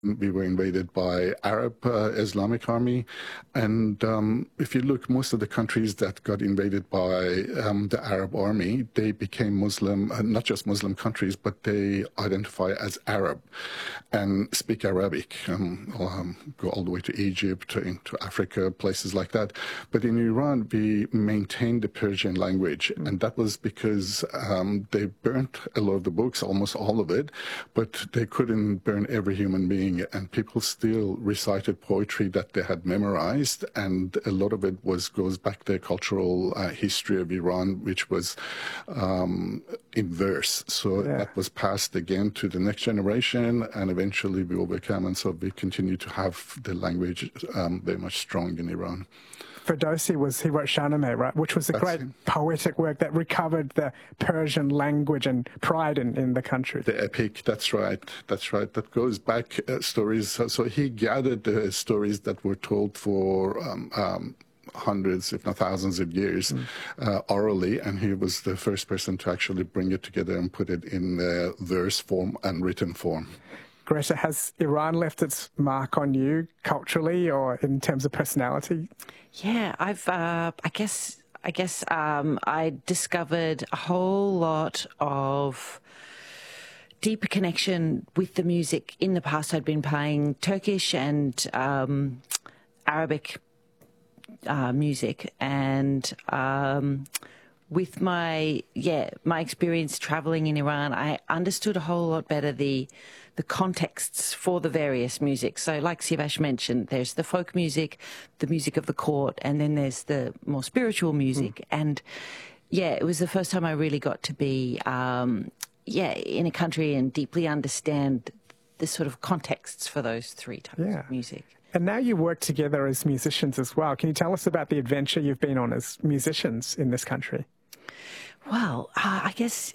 We were invaded by Arab Islamic army, and if you look, most of the countries that got invaded by the Arab army, they became Muslim, not just Muslim countries, but they identify as Arab and speak Arabic. Go all the way to Egypt, into Africa, places like that. But in Iran, we maintained the Persian language, and that was because they burnt a lot of the books, almost all of it, but they couldn't burn every human being. And people still recited poetry that they had memorized, and a lot of it goes back to the cultural history of Iran, which was in verse. So that was passed again to the next generation, and eventually we overcame, and so we continue to have the language very much strong in Iran. Ferdowsi he wrote Shahnameh, right, which was a great poetic work that recovered the Persian language and pride in the country. The epic, that's right. That goes back stories. So he gathered the stories that were told for hundreds, if not thousands of years, orally, and he was the first person to actually bring it together and put it in verse form and written form. Greta, has Iran left its mark on you culturally or in terms of personality? Yeah, I guess I discovered a whole lot of deeper connection with the music. In the past, I'd been playing Turkish and Arabic music, and with my experience traveling in Iran, I understood a whole lot better the contexts for the various music. So like Siavash mentioned, there's the folk music, the music of the court, and then there's the more spiritual music. And it was the first time I really got to be in a country and deeply understand the sort of contexts for those three types of music. And now you work together as musicians as well. Can you tell us about the adventure you've been on as musicians in this country? Well, I guess,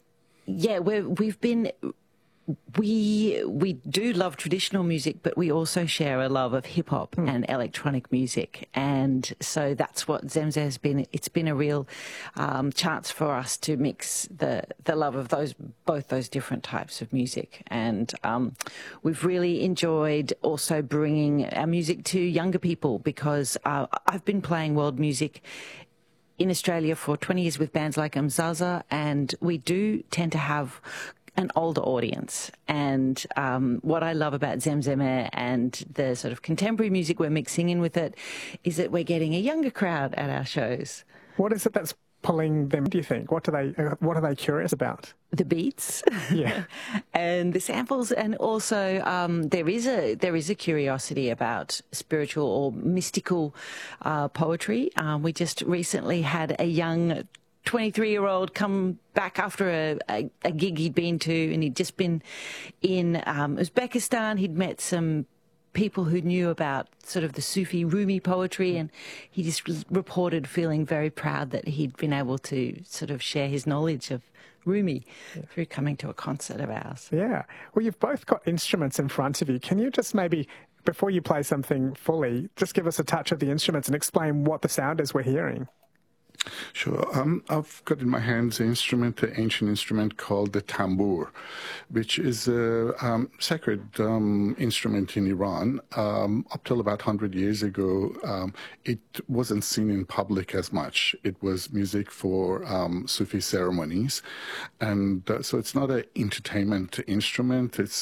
we do love traditional music, but we also share a love of hip-hop and electronic music. And so that's what Zemzem has been. It's been a real chance for us to mix the love of both those different types of music. And we've really enjoyed also bringing our music to younger people, because I've been playing world music in Australia for 20 years with bands like Mzaza, and we do tend to have an older audience. And what I love about Zemzem and the sort of contemporary music we're mixing in with it is that we're getting a younger crowd at our shows. What is it that's pulling them, do you think? What are they curious about? The beats, and the samples, and also there is a curiosity about spiritual or mystical poetry. We just recently had a young 23-year-old come back after a gig he'd been to, and he'd just been in Uzbekistan. He'd met some people who knew about sort of the Sufi Rumi poetry, and he just reported feeling very proud that he'd been able to sort of share his knowledge of Rumi through coming to a concert of ours. Yeah. Well, you've both got instruments in front of you. Can you just maybe, before you play something fully, just give us a touch of the instruments and explain what the sound is we're hearing? Sure. I've got in my hands an ancient instrument called the tambour, which is a sacred instrument in Iran. Up till about 100 years ago, it wasn't seen in public as much. It was music for Sufi ceremonies, and so it's not an entertainment instrument. It's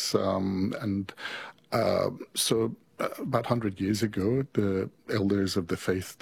so. About 100 years ago, the elders of the faith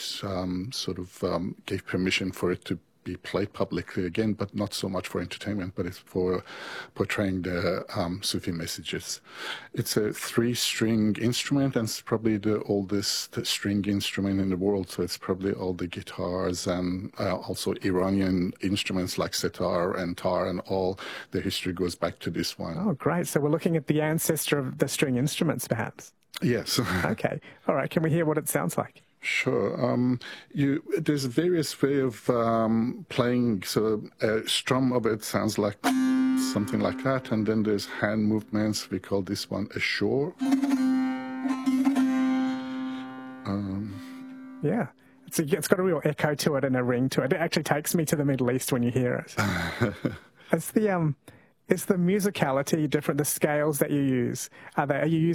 gave permission for it to be played publicly again, but not so much for entertainment, but it's for portraying the Sufi messages. It's a 3-string instrument, and it's probably the oldest string instrument in the world, so it's probably all the guitars and also Iranian instruments like setar and tar, and all the history goes back to this one. Oh, great. So we're looking at the ancestor of the string instruments, perhaps? Yes. Okay. All right. Can we hear what it sounds like? Sure. There's various way of playing. So a strum of it sounds like something like that, and then there's hand movements. We call this one a shore. Yeah. It's got a real echo to it and a ring to it. It actually takes me to the Middle East when you hear it. Is the musicality different, the scales that you use? Are you using